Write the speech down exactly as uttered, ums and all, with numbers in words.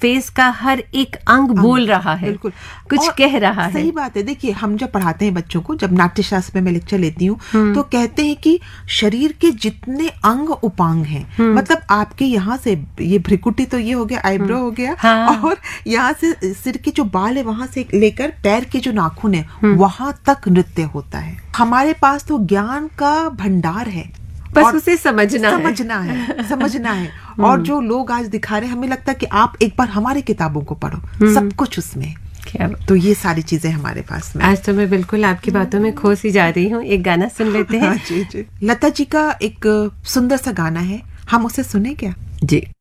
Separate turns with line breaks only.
Face का हर एक अंग बोल रहा है,
बिल्कुल
कुछ कह रहा है।
सही बात है। देखिए, हम जब पढ़ाते हैं बच्चों को, जब नाट्य शास्त्र में मैं लेक्चर लेती हूँ, तो कहते हैं कि शरीर के जितने अंग उपांग हैं, मतलब आपके यहाँ से ये भ्रिकुटी तो ये हो गया, आईब्रो हो गया,
हाँ।
और यहाँ से सिर के जो बाल है वहां से लेकर पैर के जो नाखून है वहां तक नृत्य होता है। हमारे पास तो ज्ञान का भंडार है,
बस उसे समझना है
समझना है समझना है। और जो लोग आज दिखा रहे हैं, हमें लगता है कि आप एक बार हमारी किताबों को पढ़ो, सब कुछ उसमें।
क्या
तो ये सारी चीजें हमारे पास में।
आज तो मैं बिल्कुल आपकी बातों में खो सी जा रही हूँ। एक गाना सुन लेते हैं।
हाँ, जी जी। लता जी का एक सुंदर सा गाना है, हम उसे सुने क्या?
जी।